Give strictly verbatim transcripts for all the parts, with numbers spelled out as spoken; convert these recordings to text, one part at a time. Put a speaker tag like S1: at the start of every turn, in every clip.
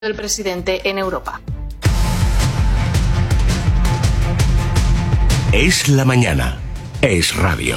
S1: del presidente en Europa.
S2: Es la mañana. Es radio.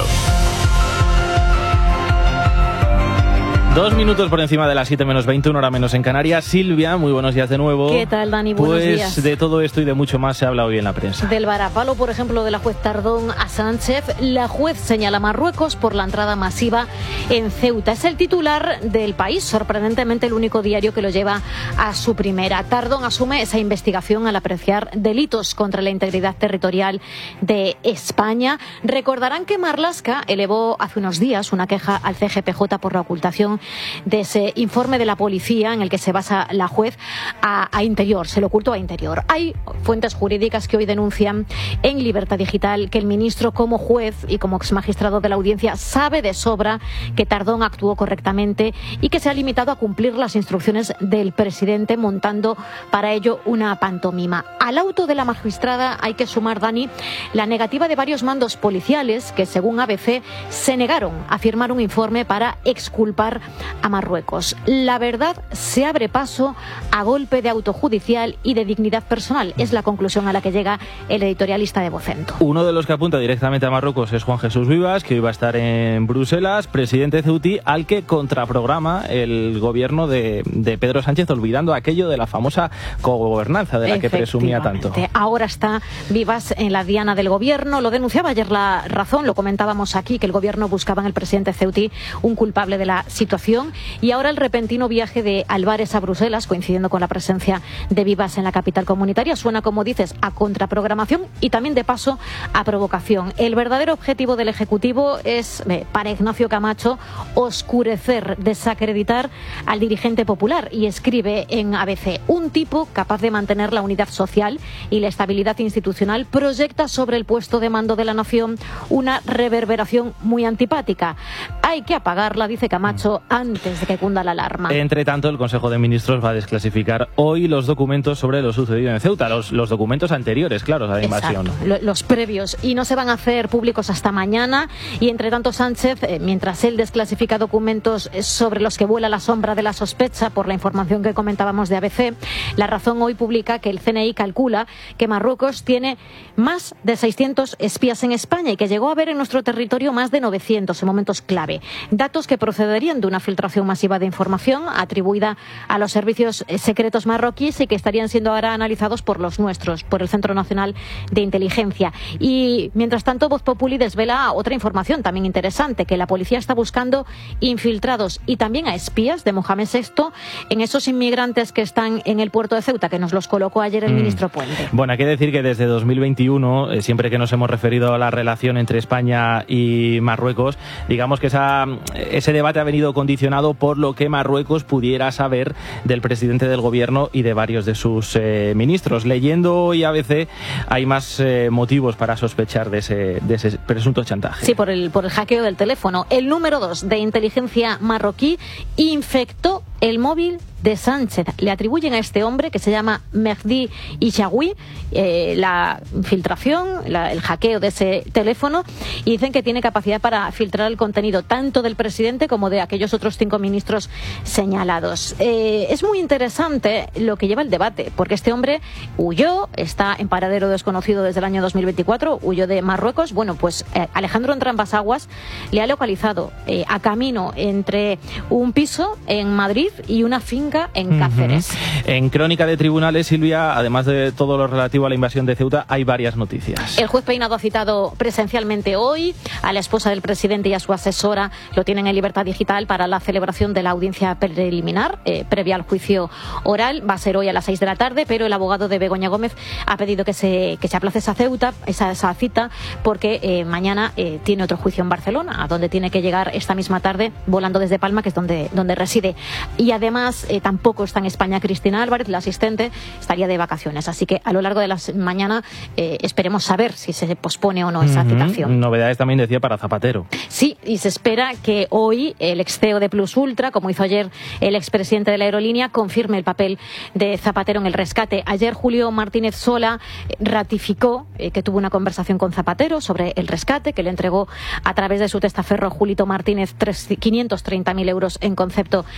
S3: Dos minutos por encima de las siete menos veinte, una hora menos en Canarias. Silvia, muy buenos días de nuevo.
S4: ¿Qué tal, Dani? Buenos
S3: pues
S4: días.
S3: De todo esto y de mucho más se habla hoy en la prensa.
S4: Del varapalo, por ejemplo, de la juez Tardón a Sánchez. La juez señala a Marruecos por la entrada masiva en Ceuta. Es el titular del País, sorprendentemente el único diario que lo lleva a su primera. Tardón asume esa investigación al apreciar delitos contra la integridad territorial de España. Recordarán que Marlaska elevó hace unos días una queja al C G P J por la ocultación de ese informe de la policía en el que se basa la juez a, a Interior, se lo ocultó a Interior. Hay fuentes jurídicas que hoy denuncian en Libertad Digital que el ministro, como juez y como exmagistrado de la audiencia, sabe de sobra que Tardón actuó correctamente y que se ha limitado a cumplir las instrucciones del presidente, montando para ello una pantomima. Al auto de la magistrada hay que sumar, Dani, la negativa de varios mandos policiales que, según A B C, se negaron a firmar un informe para exculpar a Marruecos. La verdad se abre paso a golpe de autojudicial y de dignidad personal. Es la conclusión a la que llega el editorialista de Vocento.
S3: Uno de los que apunta directamente a Marruecos es Juan Jesús Vivas, que hoy va a estar en Bruselas, presidente ceutí, al que contraprograma el gobierno de, de Pedro Sánchez, olvidando aquello de la famosa cogobernanza de la que presumía tanto.
S4: Ahora está Vivas en la diana del gobierno. Lo denunciaba ayer La Razón, lo comentábamos aquí, que el gobierno buscaba en el presidente ceutí un culpable de la situación. Y ahora el repentino viaje de Álvarez a Bruselas, coincidiendo con la presencia de Vivas en la capital comunitaria, suena, como dices, a contraprogramación y también, de paso, a provocación. El verdadero objetivo del Ejecutivo es, eh, para Ignacio Camacho, oscurecer, desacreditar al dirigente popular. Y escribe en A B C: un tipo capaz de mantener la unidad social y la estabilidad institucional proyecta sobre el puesto de mando de la nación una reverberación muy antipática. Hay que apagarla, dice Camacho, antes de que cunda la alarma.
S3: Entre tanto, el Consejo de Ministros va a desclasificar hoy los documentos sobre lo sucedido en Ceuta, los, los documentos anteriores, claro, a la invasión.
S4: Exacto, los previos, y no se van a hacer públicos hasta mañana. Y entre tanto, Sánchez, eh, mientras él desclasifica documentos sobre los que vuela la sombra de la sospecha por la información que comentábamos de A B C, La Razón hoy publica que el C N I calcula que Marruecos tiene más de seiscientos espías en España y que llegó a haber en nuestro territorio más de novecientos en momentos clave. Datos que procederían de una filtración masiva de información atribuida a los servicios secretos marroquíes y que estarían siendo ahora analizados por los nuestros, por el Centro Nacional de Inteligencia. Y mientras tanto, Voz Populi desvela otra información también interesante, que la policía está buscando infiltrados y también a espías de Mohamed sexto en esos inmigrantes que están en el puerto de Ceuta, que nos los colocó ayer el mm. ministro Puente.
S3: Bueno, hay que decir que desde dos mil veintiuno, eh, siempre que nos hemos referido a la relación entre España y Marruecos, digamos que esa, ese debate ha venido condicionado por lo que Marruecos pudiera saber del presidente del gobierno y de varios de sus eh, ministros. Leyendo hoy A B C, hay más eh, motivos para sospechar de ese, de ese presunto chantaje.
S4: Sí, por el, por el hackeo del teléfono. El número dos de inteligencia marroquí infectó el móvil de Sánchez. Le atribuyen a este hombre, que se llama Mehdi Ishaoui, eh, la filtración, la, el hackeo de ese teléfono, y dicen que tiene capacidad para filtrar el contenido tanto del presidente como de aquellos otros cinco ministros señalados. Eh, es muy interesante lo que lleva el debate, porque este hombre huyó, está en paradero desconocido desde el año dos mil veinticuatro, huyó de Marruecos. Bueno, pues eh, Alejandro Entrambas-Aguas le ha localizado eh, a camino entre un piso en Madrid y una finca en Cáceres.
S3: Uh-huh. En Crónica de Tribunales, Silvia, además de todo lo relativo a la invasión de Ceuta, hay varias noticias.
S4: El juez Peinado ha citado presencialmente hoy a la esposa del presidente y a su asesora. Lo tienen en Libertad Digital para la celebración de la audiencia preliminar, eh, previa al juicio oral. Va a ser hoy a las seis de la tarde, pero el abogado de Begoña Gómez ha pedido que se, que se aplace esa Ceuta, esa, esa cita, porque eh, mañana eh, tiene otro juicio en Barcelona, a donde tiene que llegar esta misma tarde, volando desde Palma, que es donde, donde reside. Y además, eh, tampoco está en España Cristina Álvarez, la asistente, estaría de vacaciones. Así que a lo largo de la mañana eh, esperemos saber si se pospone o no esa uh-huh. citación.
S3: Novedades también, decía, para Zapatero.
S4: Sí, y se espera que hoy el ex C E O de Plus Ultra, como hizo ayer el expresidente de la aerolínea, confirme el papel de Zapatero en el rescate. Ayer Julio Martínez Sola ratificó eh, que tuvo una conversación con Zapatero sobre el rescate, que le entregó a través de su testaferro Julito Martínez quinientos treinta mil euros en concepto de comisión.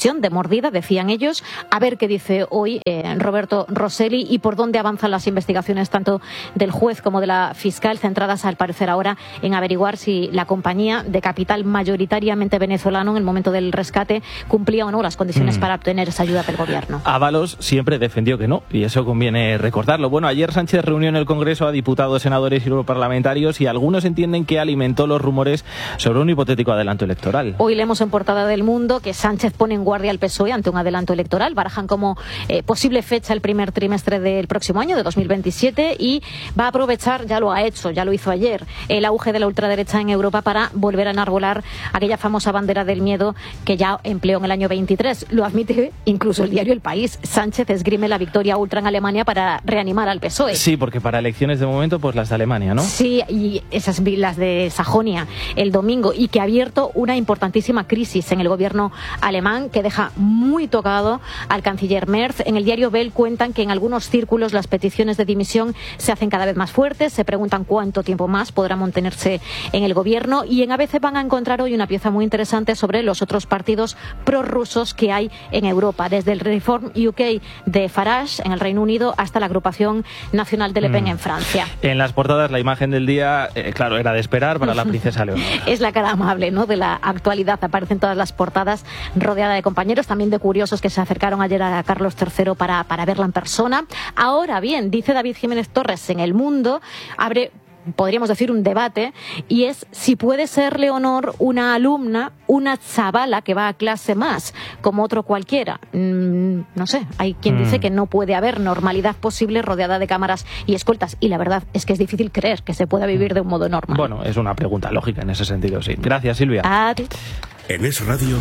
S4: decisión de mordida, decían ellos. A ver qué dice hoy eh, Roberto Rosselli y por dónde avanzan las investigaciones tanto del juez como de la fiscal, centradas al parecer ahora en averiguar si la compañía de capital mayoritariamente venezolano en el momento del rescate cumplía o no las condiciones mm. para obtener esa ayuda del gobierno.
S3: Ábalos siempre defendió que no, y eso conviene recordarlo. Bueno, ayer Sánchez reunió en el Congreso a diputados, senadores y europarlamentarios, y algunos entienden que alimentó los rumores sobre un hipotético adelanto electoral.
S4: Hoy leemos en portada del Mundo que Sánchez pone en guardia al P S O E ante un adelanto electoral. Barajan como eh, posible fecha el primer trimestre del próximo año, de dos mil veintisiete, y va a aprovechar, ya lo ha hecho, ya lo hizo ayer, el auge de la ultraderecha en Europa para volver a enarbolar aquella famosa bandera del miedo que ya empleó en el año veintitrés. Lo admite incluso el diario El País. Sánchez esgrime la victoria ultra en Alemania para reanimar al P S O E.
S3: Sí, porque para elecciones de momento, pues las de Alemania, ¿no?
S4: Sí, y esas las de Sajonia el domingo, y que ha abierto una importantísima crisis en el gobierno alemán que deja muy tocado al canciller Merz. En el diario Bild cuentan que en algunos círculos las peticiones de dimisión se hacen cada vez más fuertes, se preguntan cuánto tiempo más podrá mantenerse en el gobierno, y en A B C van a encontrar hoy una pieza muy interesante sobre los otros partidos prorrusos que hay en Europa, desde el Reform U K de Farage en el Reino Unido hasta la agrupación nacional de Le Pen mm. en Francia.
S3: En las portadas la imagen del día, eh, claro, era de esperar para la princesa Leonor.
S4: Es la cara amable, ¿no?, de la actualidad. Aparecen todas las portadas rodeada de compañeros, también de curiosos que se acercaron ayer a Carlos tercero para, para verla en persona. Ahora bien, dice David Jiménez Torres en El Mundo, abre, podríamos decir, un debate, y es si puede ser Leonor una alumna, una chavala que va a clase más, como otro cualquiera. Mm, no sé, hay quien mm. dice que no puede haber normalidad posible rodeada de cámaras y escoltas, y la verdad es que es difícil creer que se pueda vivir de un modo normal.
S3: Bueno, es una pregunta lógica en ese sentido, sí. Gracias, Silvia.
S4: A ti.
S2: En Es Radio.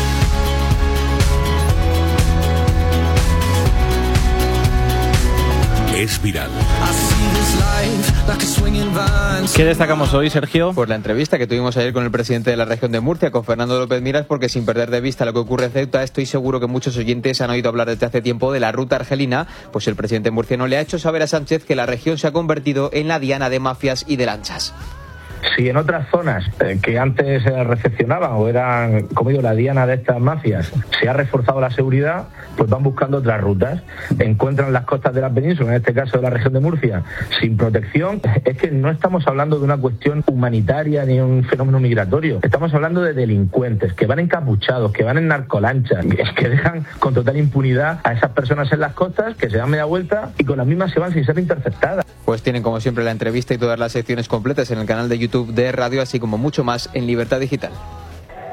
S2: Es viral.
S3: ¿Qué destacamos hoy, Sergio?
S5: Pues la entrevista que tuvimos ayer con el presidente de la región de Murcia, con Fernando López Miras, porque sin perder de vista lo que ocurre en Ceuta, estoy seguro que muchos oyentes han oído hablar desde hace tiempo de la ruta argelina, pues el presidente murciano le ha hecho saber a Sánchez que la región se ha convertido en la diana de mafias y de lanchas.
S6: Si en otras zonas eh, que antes se recepcionaban o eran, como digo, la diana de estas mafias, se ha reforzado la seguridad, pues van buscando otras rutas. Encuentran las costas de la península, en este caso de la región de Murcia, sin protección. Es que no estamos hablando de una cuestión humanitaria ni un fenómeno migratorio. Estamos hablando de delincuentes que van encapuchados, que van en narcolanchas, que dejan con total impunidad a esas personas en las costas, que se dan media vuelta y con las mismas se van sin ser interceptadas.
S5: Pues tienen como siempre la entrevista y todas las secciones completas en el canal de YouTube de Radio, así como mucho más en Libertad Digital.